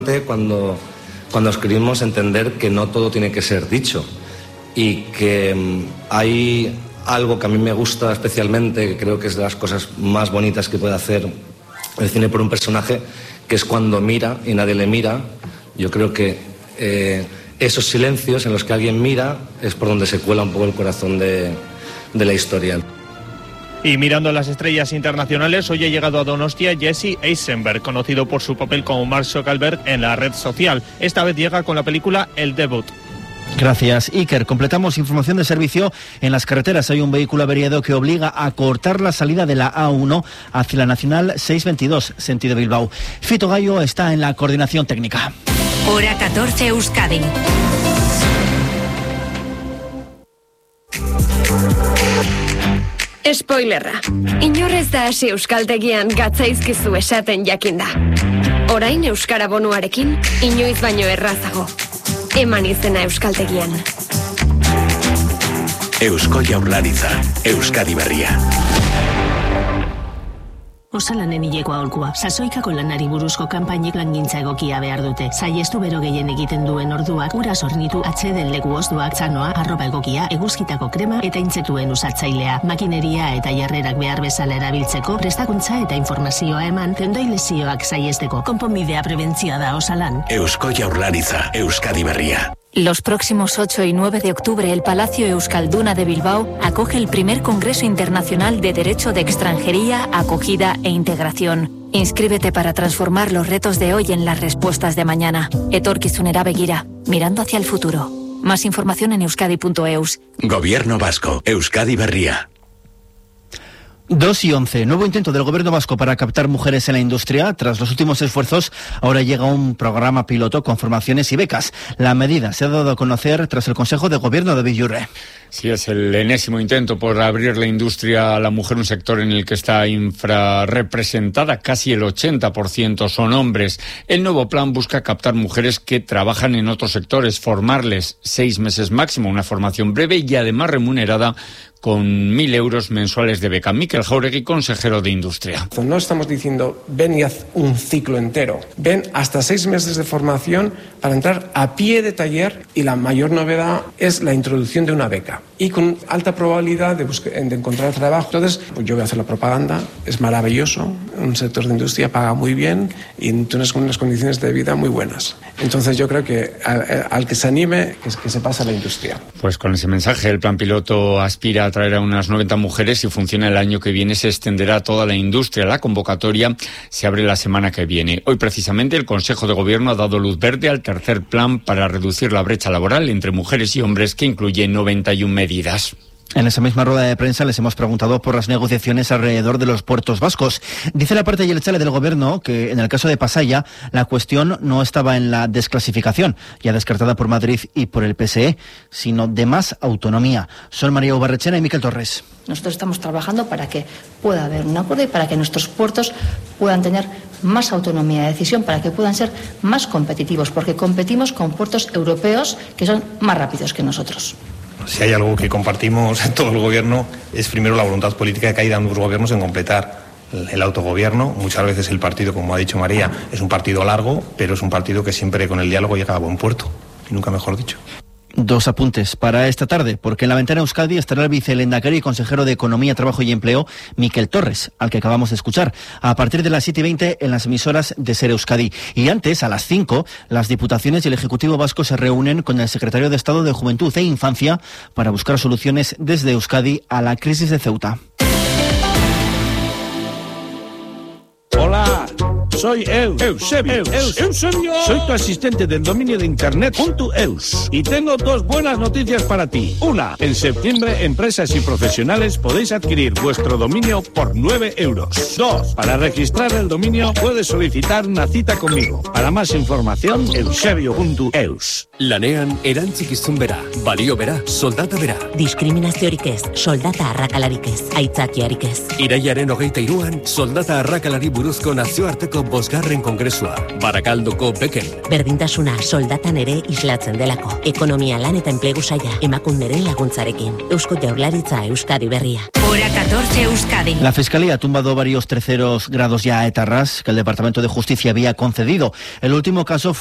Cuando escribimos, entender que no todo tiene que ser dicho y que hay algo que a mí me gusta especialmente, que creo que es de las cosas más bonitas que puede hacer el cine por un personaje, que es cuando mira y nadie le mira. Yo creo que esos silencios en los que alguien mira es por donde se cuela un poco el corazón de la historia. Y mirando las estrellas internacionales, hoy ha llegado a Donostia Jesse Eisenberg, conocido por su papel como Mark Zuckerberg en La Red Social. Esta vez llega con la película El Debut. Gracias, Iker. Completamos información de servicio. En las carreteras hay un vehículo averiado que obliga a cortar la salida de la A1 hacia la Nacional 622, sentido Bilbao. Fito Gallo está en la coordinación técnica. Hora 14 Euskadi. Spoilerra. Inorrez da hasi euskaltegian gatzaizkizu esaten jakinda. Orain euskara bonuarekin, inoiz baino errazago. Eman izena euskaltegian. Eusko Jaurlaritza, Euskadi Berria. Osalanen hileko aholkua. Sasoikako lanari buruzko kanpainek langintza egokia behar dute. Saiestu bero gehien egiten duen orduak, ura sornitu, atxeden leku ozduak, txanoa, arropa egokia, eguzkitako krema eta intzetuen usatzailea. Makineria eta jarrerak behar bezala erabiltzeko, prestakuntza eta informazioa eman, tendoi lesioak saiesteko. Konponbidea prebentzioa da Osalan. Eusko Jaurlaritza, Euskadi Berria. Los próximos 8 y 9 de octubre, el Palacio Euskalduna de Bilbao acoge el primer Congreso Internacional de Derecho de Extranjería, Acogida e Integración. Inscríbete para transformar los retos de hoy en las respuestas de mañana. Etorkizunera begira, mirando hacia el futuro. Más información en euskadi.eus. Gobierno Vasco, Euskadi Berria. 2:11. Nuevo intento del gobierno vasco para captar mujeres en la industria. Tras los últimos esfuerzos, ahora llega un programa piloto con formaciones y becas. La medida se ha dado a conocer tras el Consejo de Gobierno de Villurre. Sí, es el enésimo intento por abrir la industria a la mujer, un sector en el que está infrarrepresentada. Casi el 80% son hombres. El nuevo plan busca captar mujeres que trabajan en otros sectores, formarles 6 meses máximo, una formación breve y además remunerada con 1.000 euros mensuales de beca. Mikel Jauregui, consejero de Industria. No estamos diciendo ven y haz un ciclo entero. Ven hasta 6 meses de formación para entrar a pie de taller, y la mayor novedad es la introducción de una beca y con alta probabilidad de encontrar trabajo. Entonces, pues yo voy a hacer la propaganda, es maravilloso, un sector de industria paga muy bien y tienes unas condiciones de vida muy buenas. Entonces yo creo que al que se anime, que se pase a la industria. Pues con ese mensaje, el plan piloto aspira a traer a unas 90 mujeres y funciona el año que viene, se extenderá a toda la industria. La convocatoria se abre la semana que viene. Hoy precisamente el Consejo de Gobierno ha dado luz verde al tercer plan para reducir la brecha laboral entre mujeres y hombres, que incluye 91 medidas. En esa misma rueda de prensa les hemos preguntado por las negociaciones alrededor de los puertos vascos. Dice la parte jeltzale del gobierno que en el caso de Pasaia la cuestión no estaba en la desclasificación, ya descartada por Madrid y por el PSE, sino de más autonomía. Son María Ubarrechena y Miquel Torres. Nosotros estamos trabajando para que pueda haber un acuerdo y para que nuestros puertos puedan tener más autonomía de decisión, para que puedan ser más competitivos, porque competimos con puertos europeos que son más rápidos que nosotros. Si hay algo que compartimos en todo el gobierno es primero la voluntad política que hay de ambos gobiernos en completar el autogobierno. Muchas veces el partido, como ha dicho María, es un partido largo, pero es un partido que siempre con el diálogo llega a buen puerto, y nunca mejor dicho. 2 apuntes para esta tarde, porque en la ventana Euskadi estará el vicelehendakari y consejero de Economía, Trabajo y Empleo, Miquel Torres, al que acabamos de escuchar, a partir de las 7:20 en las emisoras de Ser Euskadi. Y antes, a las 5, las diputaciones y el Ejecutivo Vasco se reúnen con el secretario de Estado de Juventud e Infancia para buscar soluciones desde Euskadi a la crisis de Ceuta. Hola, soy Eusebio. Soy tu asistente del dominio de internet .eus y tengo 2 buenas noticias para ti. Una, en septiembre empresas y profesionales podéis adquirir vuestro dominio por 9 euros. 2, para registrar el dominio puedes solicitar una cita conmigo. Para más información, eusebio.eus. Lanean erantzikizun bera, balio bera, soldata bera. Diskriminaziorik ez, soldata arrakalarik ez, aitzakiarik ez. Irailaren 23an, soldata arrakalari buruzko nazioarteko bosgarren kongresua, Barakaldoko beken. Berdintasuna soldatan ere islatzen delako. Ekonomia, lan eta enplegu saila, emakunderen laguntzarekin. Eusko Jaurlaritza, Euskadi Berria. Hora 14 Euskadi. La Fiscalía ha tumbado varios terceros grados ya a etarras que el Departamento de Justicia había concedido. El último caso